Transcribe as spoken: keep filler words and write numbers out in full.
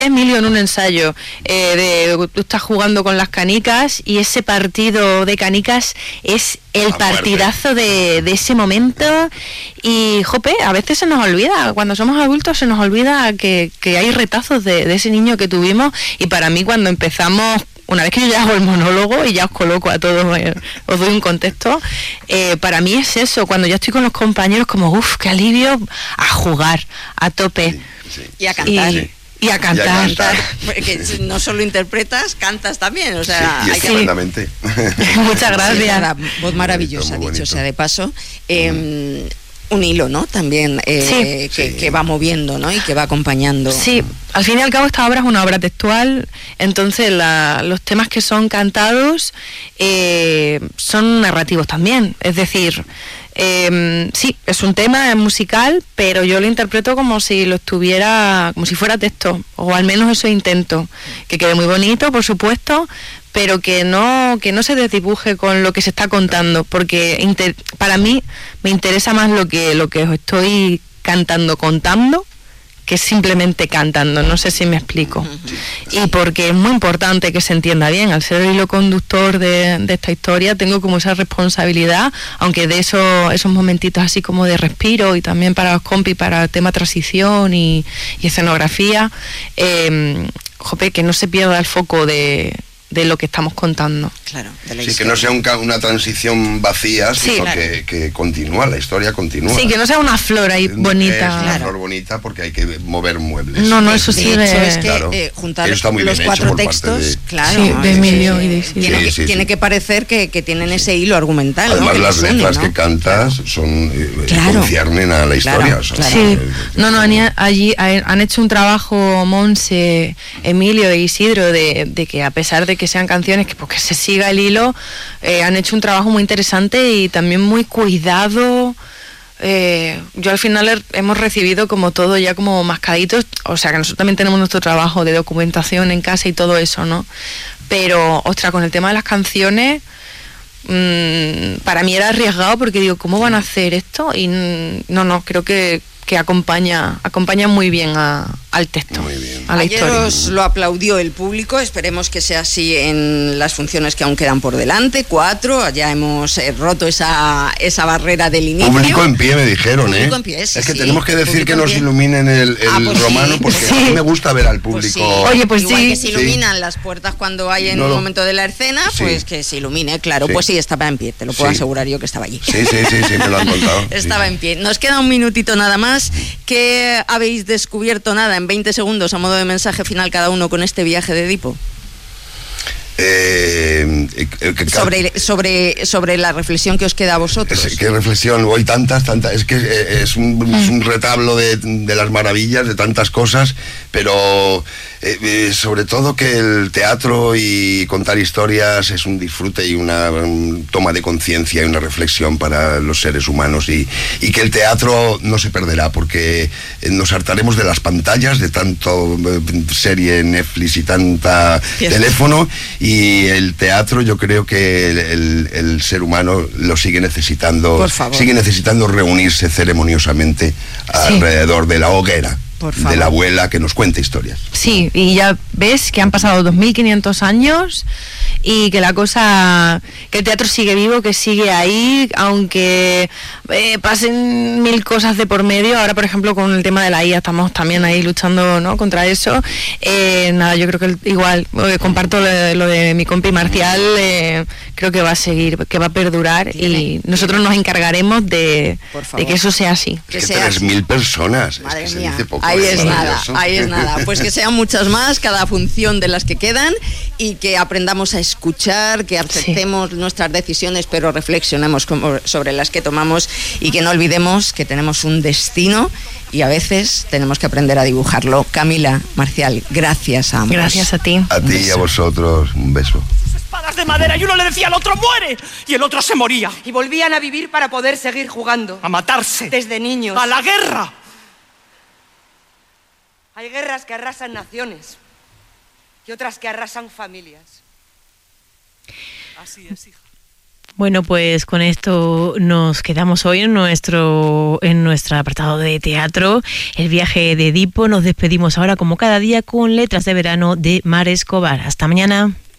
Emilio en un ensayo eh, de tú estás jugando con las canicas y ese partido de canicas es el partidazo de, de ese momento y jope, a veces se nos olvida, cuando somos adultos se nos olvida que, que hay retazos de, de ese niño que tuvimos y para mí cuando empezamos, una vez que yo ya hago el monólogo y ya os coloco a todos, eh, os doy un contexto, eh, para mí es eso, cuando ya estoy con los compañeros como uff, qué alivio, a jugar, a tope. Sí, sí. Y a cantar. Y, Sí. Y a cantar. Y a cantar. Porque no solo interpretas, cantas también, o sea, sí, y hay estupendamente. que... Muchas gracias. Sí, una voz maravillosa, bonito, dicho bonito. sea de paso. Eh, un hilo, ¿no? También eh, Sí. que, Sí. que va moviendo, ¿no? Y que va acompañando. Sí, al fin y al cabo esta obra es una obra textual, entonces la, los temas que son cantados eh, son narrativos también, es decir, eh, sí, es un tema musical, pero yo lo interpreto como si lo estuviera, como si fuera texto, o al menos eso intento, que quede muy bonito, por supuesto, pero que no que no se desdibuje con lo que se está contando, porque inter, para mí me interesa más lo que lo que os estoy cantando, contando, que simplemente cantando, no sé si me explico. Y porque es muy importante que se entienda bien, al ser el hilo conductor de, de esta historia tengo como esa responsabilidad, aunque de eso, esos momentitos así como de respiro y también para los compis, para el tema transición y, y escenografía, eh, jope, que no se pierda el foco de de lo que estamos contando. Claro, de la Sí, historia. que no sea un, una transición vacía, Sí, sino claro. que, que continúa, la historia continúa. Sí, que no sea una flor ahí bonita. Es una Claro. flor bonita porque hay que mover muebles. No, no, eso sí De hecho, de- es que Claro. eh, juntar Eso está muy los bien hecho cuatro por parte textos, de- claro, Sí, de Emilio y de Isidro. tiene, Sí, que, sí, tiene sí. que parecer que, que tienen ese hilo argumental, ¿no? Además, Que las los une, letras ¿no? que cantas son eh, Claro. conciernen a la Claro, historia. o sea, claro. Sí, eh, no, no, han- allí han hecho un trabajo Monse, Emilio e Isidro de, de que a pesar de que sean canciones que, pues, que se siga el hilo, eh, han hecho un trabajo muy interesante y también muy cuidado. Eh, yo al final he- hemos recibido como todo ya como mascaditos, o sea que nosotros también tenemos nuestro trabajo de documentación en casa y todo eso, ¿no? Pero, ostras, con el tema de las canciones, mmm, para mí era arriesgado porque digo, ¿cómo van a hacer esto? Y mm, no, no, creo que, que acompaña, acompaña muy bien a, al texto, Muy bien. a la Ayer historia. os lo aplaudió el público, esperemos que sea así en las funciones que aún quedan por delante, cuatro, ya hemos eh, roto esa, esa barrera del inicio. Público en pie me dijeron, Público ¿eh? en pie, sí, es que sí, tenemos que decir público que en nos pie. iluminen el, el Ah, pues sí, romano porque sí. a mí me gusta ver al Pues público. sí. Oye, pues Igual sí. que se Sí. iluminan las puertas cuando hay en No, un no. momento de la escena, Sí. pues que se ilumine, claro, Sí. pues sí, estaba en pie, te lo puedo Sí. asegurar yo que estaba allí. Sí, sí, sí, sí, me lo han contado. Estaba Sí. en pie. Nos queda un minutito nada más. ¿Qué habéis descubierto? Nada, en veinte segundos, a modo de mensaje final cada uno con este viaje de Edipo. Eh, eh, que- Sobre, sobre, sobre la reflexión que os queda a vosotros. Es- qué reflexión, hoy tantas, tantas, es que eh, es un, es un retablo de, de las maravillas, de tantas cosas, pero eh, eh, sobre todo que el teatro y contar historias es un disfrute y una um, toma de conciencia y una reflexión para los seres humanos y, y que el teatro no se perderá porque eh, nos hartaremos de las pantallas, de tanto eh, serie Netflix y tanta Cierto. teléfono, y el teatro yo creo que el, el- el ser humano lo sigue necesitando, Por favor. sigue necesitando reunirse ceremoniosamente alrededor de la hoguera Por de favor. la abuela que nos cuenta historias. Sí, y ya ves que han pasado dos mil quinientos años y que la cosa, que el teatro sigue vivo, que sigue ahí, aunque eh, pasen mil cosas de por medio. Ahora, por ejemplo, con el tema de la I A estamos también ahí luchando, ¿no?, contra eso. Eh, nada, yo creo que el- igual, eh, comparto lo de, lo de mi compi Marcial, eh, creo que va a seguir, que va a perdurar y Tiene- nosotros nos encargaremos de, Por de favor. que eso sea así. Que Es que sea tres mil personas, es Madre que se mía, dice poco, ahí es es nada, maravilloso. ahí es nada. Pues que sean muchas más cada función de las que quedan y que aprendamos a escuchar, que aceptemos nuestras decisiones, pero reflexionemos como- sobre las que tomamos y que no olvidemos que tenemos un destino y a veces tenemos que aprender a dibujarlo. Camila, Marcial, gracias a ambos. Gracias a ti. A ti y a vosotros, un beso. Espadas de madera y uno le decía al otro muere y el otro se moría. Y volvían a vivir para poder seguir jugando. A matarse. Desde niños. A la guerra. Hay guerras que arrasan naciones y otras que arrasan familias. Así es, hija. Bueno, pues con esto nos quedamos hoy en nuestro en nuestro apartado de teatro, el viaje de Edipo. Nos despedimos ahora como cada día con Letras de Verano de Mar Escobar. Hasta mañana.